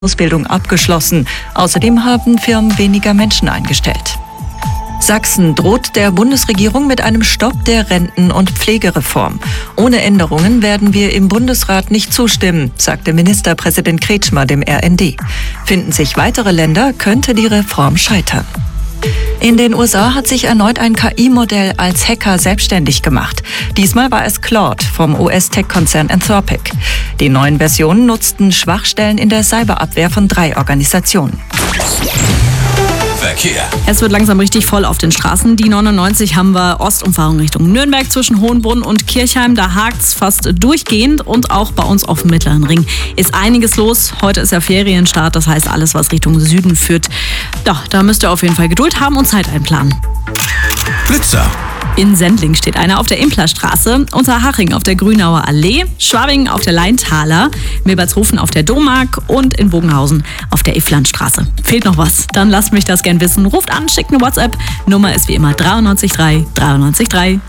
Ausbildung abgeschlossen. Außerdem haben Firmen weniger Menschen eingestellt. Sachsen droht der Bundesregierung mit einem Stopp der Renten- und Pflegereform. Ohne Änderungen werden wir im Bundesrat nicht zustimmen, sagte Ministerpräsident Kretschmer dem RND. Finden sich weitere Länder, könnte die Reform scheitern. In den USA hat sich erneut ein KI-Modell als Hacker selbstständig gemacht. Diesmal war es Claude vom US-Tech-Konzern Anthropic. Die neuen Versionen nutzten Schwachstellen in der Cyberabwehr von 3 Organisationen. Verkehr. Es wird langsam richtig voll auf den Straßen. Die 99 haben wir Ostumfahrung Richtung Nürnberg zwischen Hohenbrunn und Kirchheim. Da hakt's fast durchgehend und auch bei uns auf dem Mittleren Ring ist einiges los. Heute ist ja Ferienstart, das heißt alles, was Richtung Süden führt. Doch, da müsst ihr auf jeden Fall Geduld haben und Zeit einplanen. Blitzer. In Sendling steht einer auf der Implerstraße, Unterhaching auf der Grünauer Allee, Schwabing auf der Leintaler, Milbertshofen auf der Domark und in Bogenhausen auf der Ifflandstraße. Fehlt noch was? Dann lasst mich das gern wissen. Ruft an, schickt eine WhatsApp. Nummer ist wie immer 933 933.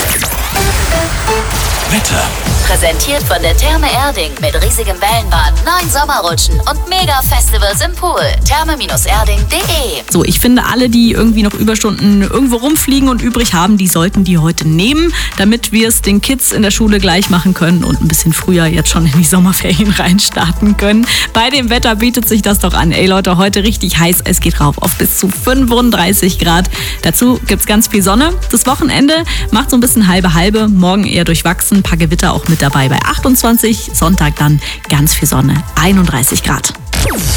Wetter. Präsentiert von der Therme Erding mit riesigem Wellenbad, 9 Sommerrutschen und Mega-Festivals im Pool. Therme-erding.de. So, ich finde, alle, die irgendwie noch Überstunden irgendwo rumfliegen und übrig haben, die sollten die heute nehmen, damit wir es den Kids in der Schule gleich machen können und ein bisschen früher jetzt schon in die Sommerferien reinstarten können. Bei dem Wetter bietet sich das doch an. Ey Leute, heute richtig heiß. Es geht rauf auf bis zu 35 Grad. Dazu gibt's ganz viel Sonne. Das Wochenende macht so ein bisschen halbe-halbe. Morgen eher durchwachsen, ein paar Gewitter auch mit dabei bei 28. Sonntag dann ganz viel Sonne, 31 Grad.